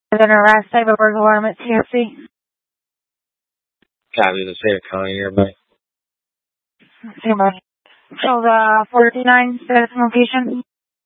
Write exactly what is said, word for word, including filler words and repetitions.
Within a last type of burglar alarm at T F C. Copy the state of County nearby. See you, bud. So the forty-nine status location.